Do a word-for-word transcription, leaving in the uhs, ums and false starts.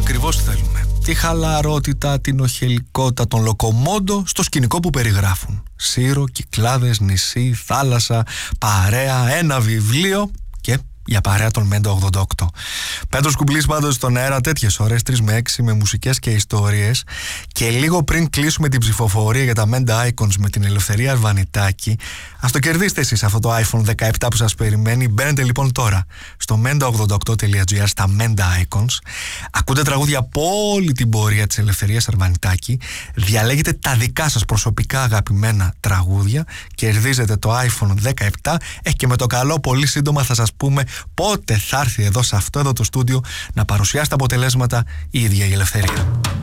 ακριβώς θέλουμε. Τη χαλαρότητα, την οχελικότητα των Λοκομόντο στο σκηνικό που περιγράφουν. Σύρο, Κυκλάδες, νησί, θάλασσα, παρέα, ένα βιβλίο και για παρέα τον Μέντα ογδόντα οκτώ. Πέτρος Κουμπλής πάντως στον αέρα τέτοιες ώρες, τρεις με έξι, με μουσικές και ιστορίες. Και λίγο πριν κλείσουμε την ψηφοφορία για τα Menda Icons με την Ελευθερία Αρβανιτάκη, ας το κερδίσετε εσείς αυτό το άιφον δεκαεπτά που σας περιμένει. Μπαίνετε λοιπόν τώρα στο μέντα ογδόντα οκτώ τελεία τζι άρ, στα Menda Icons. Ακούτε τραγούδια από όλη την πορεία της Ελευθερίας Αρβανιτάκη. Διαλέγετε τα δικά σας προσωπικά αγαπημένα τραγούδια. Κερδίζετε το άιφον δεκαεπτά. Έχει και με το καλό πολύ σύντομα θα σας πούμε πότε θα έρθει εδώ σε αυτό εδώ το στούντιο να παρουσιάσει τα αποτελέσματα η ίδια η Ελευθερία.